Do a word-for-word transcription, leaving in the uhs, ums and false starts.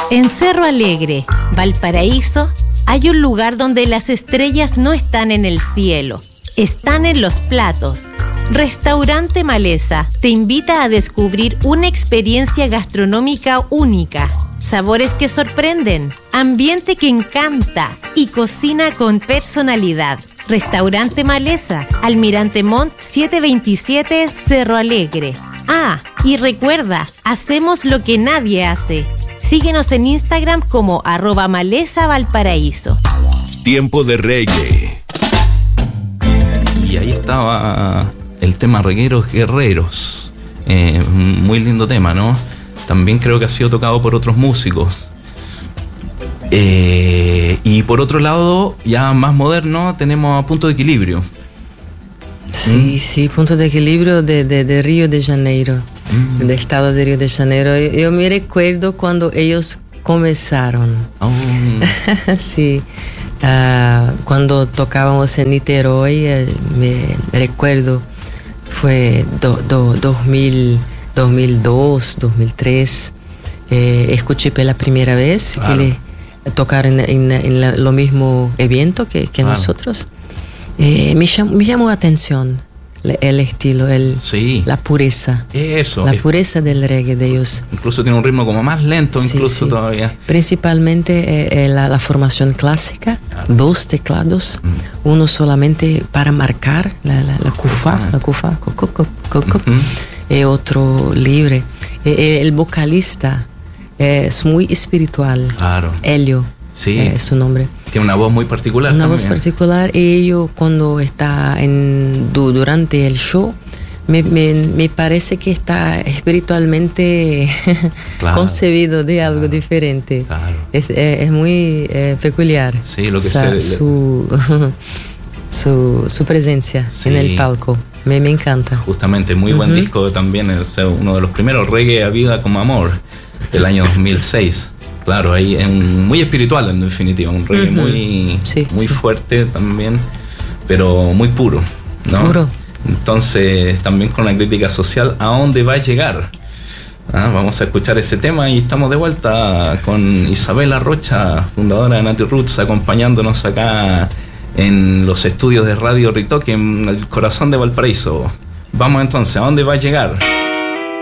En Cerro Alegre, Valparaíso, hay un lugar donde las estrellas no están en el cielo, están en los platos. Restaurante Maleza te invita a descubrir una experiencia gastronómica única, sabores que sorprenden, ambiente que encanta y cocina con personalidad. Restaurante Maleza, Almirante Montt setecientos veintisiete, Cerro Alegre. Ah, y recuerda, hacemos lo que nadie hace. Síguenos en Instagram como arroba Maleza Valparaíso. Tiempo de reggae. Y ahí estaba el tema Regueros Guerreros. Eh, muy lindo tema, ¿no? También creo que ha sido tocado por otros músicos. Eh, y por otro lado, ya más moderno, tenemos a Punto de Equilibrio. Sí, ¿Mm? sí, Punto de Equilibrio de, de, de Río de Janeiro, mm. del estado de Río de Janeiro. Yo, yo me recuerdo cuando ellos comenzaron. Oh. Sí, uh, cuando tocábamos en Niterói, eh, me recuerdo, fue do, do, dos mil, dos mil dos, dos mil tres. Eh, escuché pela primera vez, claro. Ele tocar en, en, en la, lo mismo evento que, que claro. nosotros. Eh, me, llamó, me llamó la atención el, el estilo, el, sí. la pureza. Eso. La pureza del reggae de ellos. Incluso tiene un ritmo como más lento, sí, incluso sí. todavía. Principalmente eh, la, la formación clásica, claro. dos teclados, mm. uno solamente para marcar la, la, la kufa, ah. la kufa, coco, coco, coco, mm-hmm. y otro libre. Eh, el vocalista es muy espiritual. Claro. Helio. Sí. Eh, es su nombre. Tiene una voz muy particular. Una también. voz particular. Y ellos cuando está en, durante el show, me, me, me parece que está espiritualmente claro. concebido de algo claro. diferente. Claro. Es, es, es muy eh, peculiar. Sí, lo que o sea, se... su, su, su presencia sí. en el palco. Me, me encanta. Justamente, muy uh-huh. buen disco también. Es uno de los primeros, Reggae a Vida como Amor, del año dos mil seis. Claro, ahí es un, muy espiritual en definitiva, un reggae uh-huh. muy, sí, muy sí. fuerte también, pero muy puro, ¿no? Puro. Entonces, también con la crítica social, ¿a dónde va a llegar? Ah, vamos a escuchar ese tema y estamos de vuelta con Isabela Rocha, fundadora de Nati Roots, acompañándonos acá en los estudios de Radio Ritoque, en el corazón de Valparaíso. Vamos entonces, ¿a dónde va a llegar?